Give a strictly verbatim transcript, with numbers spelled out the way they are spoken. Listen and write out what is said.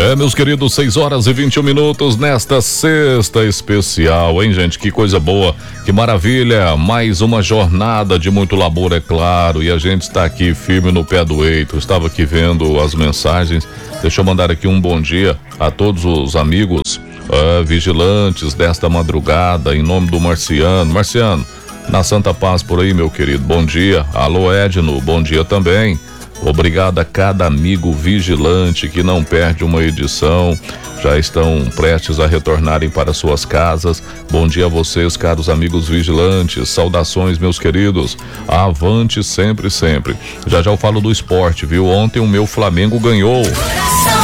É, meus queridos, seis horas e vinte e um minutos nesta sexta especial, hein, gente? Que coisa boa, que maravilha. Mais uma jornada de muito labor, é claro, e a gente está aqui firme no pé do eito. Estava aqui vendo as mensagens. Deixa eu mandar aqui um bom dia a todos os amigos uh, vigilantes desta madrugada, em nome do Marciano. Marciano, na Santa Paz por aí, meu querido. Bom dia. Alô, Edno, bom dia também. Obrigado a cada amigo vigilante que não perde uma edição, já estão prestes a retornarem para suas casas. Bom dia a vocês, caros amigos vigilantes, saudações, meus queridos, avante sempre, sempre. Já já eu falo do esporte, viu? Ontem o meu Flamengo ganhou.